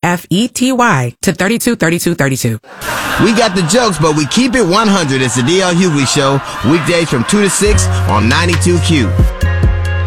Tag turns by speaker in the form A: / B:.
A: KFETY to 323232.
B: We got the jokes, but we keep it 100. It's the DL Hughley Show, weekdays from 2 to 6 on 92Q.